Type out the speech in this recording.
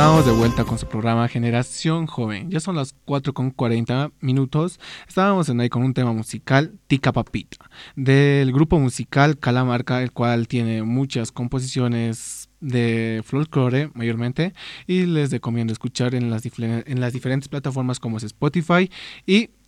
Estamos de vuelta con su programa Generación Joven. Ya son las 4:40. Estábamos ahí con un tema musical, Tica Papita, del grupo musical Calamarca, el cual tiene muchas composiciones de folclore mayormente, y les recomiendo escuchar en las diferentes plataformas como es Spotify y